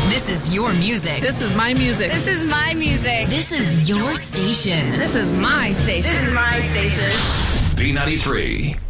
This is your music. This is my music. This is my music. This is your station. This is my station. This is my station. B93.